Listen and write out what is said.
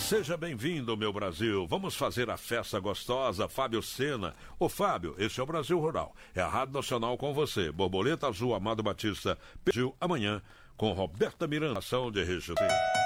Seja bem-vindo, meu Brasil. Vamos fazer a festa gostosa, Fábio Sena. Ô Fábio, esse é o Brasil Rural. É a Rádio Nacional com você. Borboleta Azul, Amado Batista. Pediu amanhã com Roberta Miranda, ação de Regina.